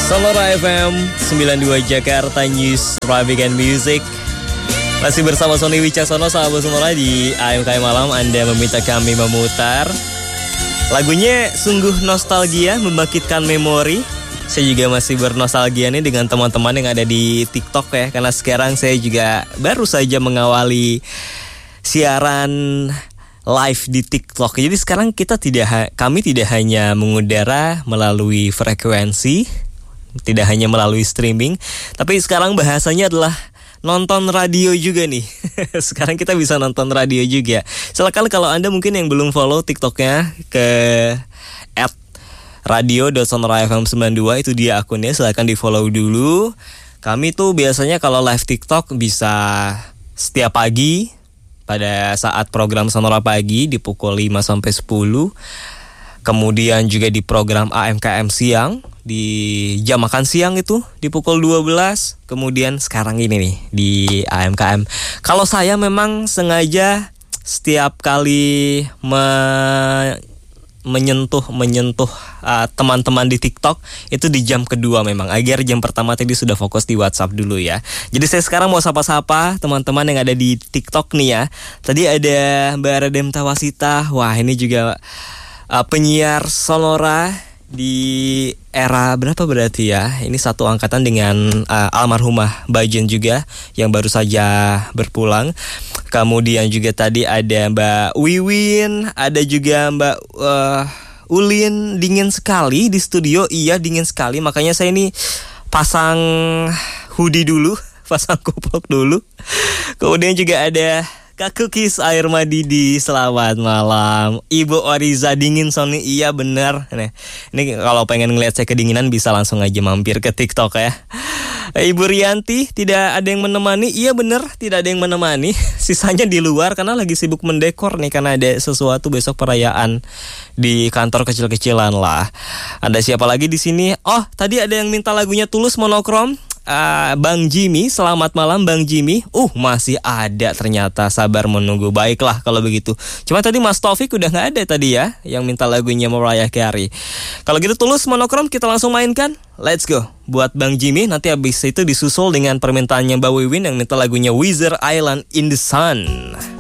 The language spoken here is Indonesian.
Sonora FM 92 Jakarta News, Traffic and Music. Masih bersama Sony Wicaksono, sahabat Sonora di AMK Malam. Anda meminta kami memutar lagunya sungguh nostalgia, membangkitkan memori. Saya juga masih bernostalgia nih dengan teman-teman yang ada di TikTok ya. Karena sekarang saya juga baru saja mengawali siaran live di TikTok. Jadi sekarang kami tidak hanya mengudara melalui frekuensi, tidak hanya melalui streaming, tapi sekarang bahasanya adalah nonton radio juga nih. Sekarang kita bisa nonton radio juga. Silakan kalau Anda mungkin yang belum follow TikToknya ke @radio.sonorafm92, itu dia akunnya, silakan di follow dulu. Kami tuh biasanya kalau live TikTok bisa setiap pagi pada saat program Sonora Pagi di pukul 5 sampai 10. Kemudian juga di program AMKM siang di jam makan siang itu di pukul 12. Kemudian sekarang ini nih di AMKM. Kalau saya memang sengaja setiap kali menyentuh teman-teman di TikTok itu di jam kedua memang, agar jam pertama tadi sudah fokus di WhatsApp dulu ya. Jadi saya sekarang mau sapa-sapa teman-teman yang ada di TikTok nih ya. Tadi ada Mbak Radem Tawasita. Wah, ini juga penyiar Sonora di era berapa berarti ya? Ini satu angkatan dengan almarhumah Bajen juga yang baru saja berpulang. Kemudian juga tadi ada Mbak Wiwin, ada juga Mbak Ulin. Dingin sekali di studio, iya dingin sekali. Makanya saya ini pasang hoodie dulu, pasang kupluk dulu. Kemudian juga ada Kak Kukis Air Madidi, selamat malam. Ibu Oriza, dingin Sony, iya bener. Nah, ini kalau pengen ngeliat saya kedinginan bisa langsung aja mampir ke TikTok ya. Ibu Rianti, tidak ada yang menemani, iya bener, tidak ada yang menemani. Sisanya di luar karena lagi sibuk mendekor nih, karena ada sesuatu besok perayaan di kantor kecil-kecilan lah. Ada siapa lagi di sini? Oh, tadi ada yang minta lagunya Tulus Monokrom. Bang Jimmy, selamat malam Bang Jimmy. Masih ada ternyata, sabar menunggu. Baiklah kalau begitu. Cuma tadi Mas Taufik udah gak ada tadi ya, yang minta lagunya Mariah Carey. Kalau gitu Tulus Monokrom kita langsung mainkan. Let's go. Buat Bang Jimmy, nanti habis itu disusul dengan permintaannya Mbak Wiwin yang minta lagunya Wizard Island in the Sun.